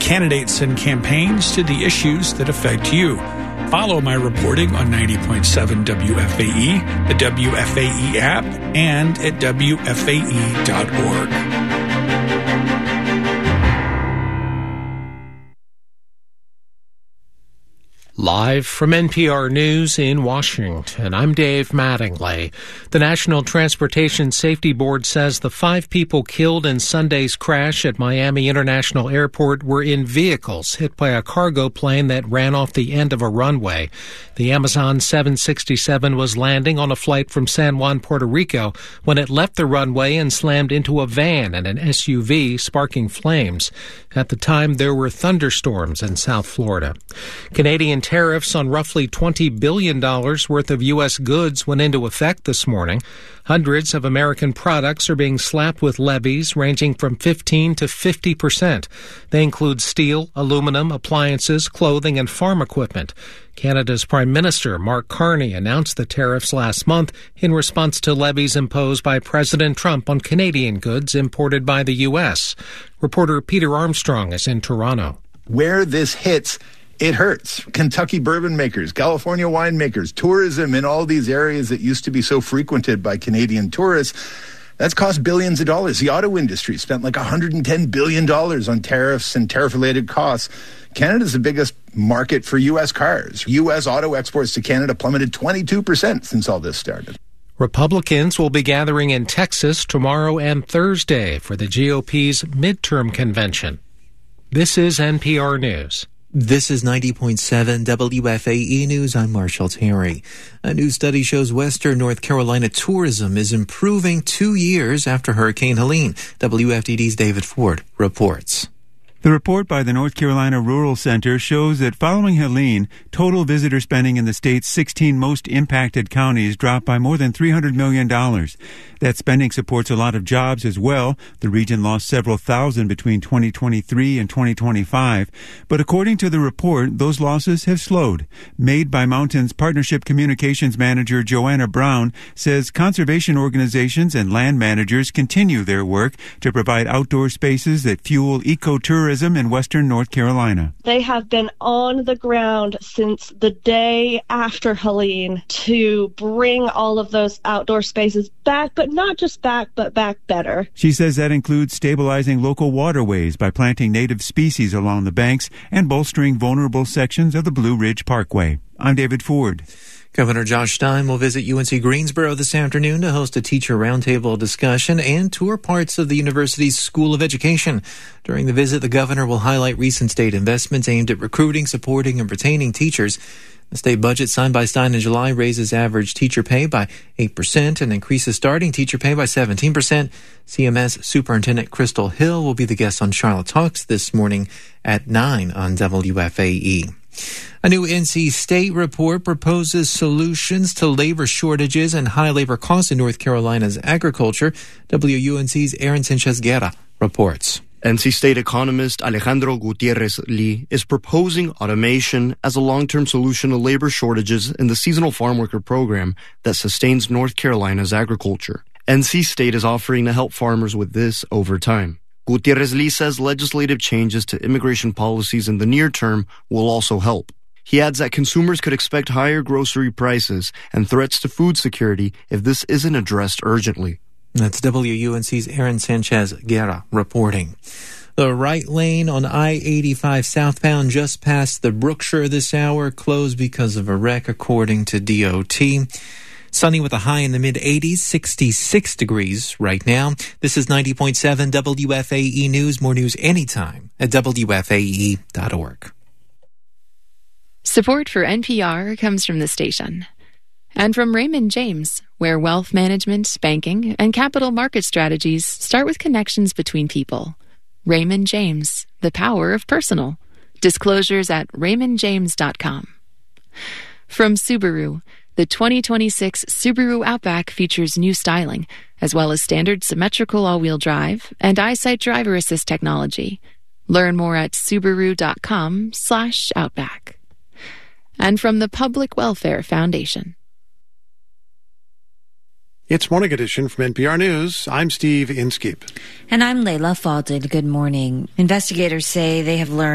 candidates and campaigns to the issues that affect you. Follow my reporting on 90.7 WFAE, the WFAE app, and at WFAE.org. Live from NPR News in Washington, I'm Dave Mattingly. The National Transportation Safety Board says the 5 people killed in Sunday's crash at Miami International Airport were in vehicles hit by a cargo plane that ran off the end of a runway. The Amazon 767 was landing on a flight from San Juan, Puerto Rico, when it left the runway and slammed into a van and an SUV, sparking flames. At the time, there were thunderstorms in South Florida. Canadian tariffs on roughly $20 billion worth of U.S. goods went into effect this morning. Hundreds of American products are being slapped with levies ranging from 15 to 50%. They include steel, aluminum, appliances, clothing, and farm equipment. Canada's Prime Minister, Mark Carney, announced the tariffs last month in response to levies imposed by President Trump on Canadian goods imported by the U.S. Reporter Peter Armstrong is in Toronto. Where this hits, it hurts. Kentucky bourbon makers, California winemakers, tourism in all these areas that used to be so frequented by Canadian tourists, that's cost billions of dollars. The auto industry spent like $110 billion on tariffs and tariff-related costs. Canada's the biggest market for U.S. cars. U.S. auto exports to Canada plummeted 22% since all this started. Republicans will be gathering in Texas tomorrow and Thursday for the GOP's midterm convention. This is NPR News. This is 90.7 WFAE News. I'm Marshall Terry. A new study shows Western North Carolina tourism is improving 2 years after Hurricane Helene. WFDD's David Ford reports. The report by the North Carolina Rural Center shows that following Helene, total visitor spending in the state's 16 most impacted counties dropped by more than $300 million. That spending supports a lot of jobs as well. The region lost several thousand between 2023 and 2025. But according to the report, those losses have slowed. Made by Mountains Partnership Communications Manager Joanna Brown says conservation organizations and land managers continue their work to provide outdoor spaces that fuel ecotourism in Western North Carolina. They have been on the ground since the day after Helene to bring all of those outdoor spaces back, but not just back, but back better. She says that includes stabilizing local waterways by planting native species along the banks and bolstering vulnerable sections of the Blue Ridge Parkway. I'm David Ford. Governor Josh Stein will visit UNC Greensboro this afternoon to host a teacher roundtable discussion and tour parts of the university's School of Education. During the visit, the governor will highlight recent state investments aimed at recruiting, supporting, and retaining teachers. The state budget signed by Stein in July raises average teacher pay by 8% and increases starting teacher pay by 17%. CMS Superintendent Crystal Hill will be the guest on Charlotte Talks this morning at 9 on WFAE. A new NC State report proposes solutions to labor shortages and high labor costs in North Carolina's agriculture. WUNC's Aaron Sanchez-Guerra reports. NC State economist Alejandro Gutierrez Lee is proposing automation as a long-term solution to labor shortages in the seasonal farm worker program that sustains North Carolina's agriculture. NC State is offering to help farmers with this over time. Gutierrez Lee says legislative changes to immigration policies in the near term will also help. He adds that consumers could expect higher grocery prices and threats to food security if this isn't addressed urgently. That's WUNC's Aaron Sanchez-Guerra reporting. The right lane on I-85 southbound just past the Brookshire this hour closed because of a wreck, according to DOT. Sunny with a high in the mid-80s, 66 degrees right now. This is 90.7 WFAE News. More news anytime at WFAE.org. Support for NPR comes from the station and from Raymond James, where wealth management, banking, and capital market strategies start with connections between people. Raymond James, the power of personal. Disclosures at raymondjames.com. From Subaru, the 2026 Subaru Outback features new styling, as well as standard symmetrical all-wheel drive and EyeSight driver assist technology. Learn more at subaru.com/outback. And from the Public Welfare Foundation. It's Morning Edition from NPR News. I'm Steve Inskeep. And I'm Layla Falded. Good morning. Investigators say they have learned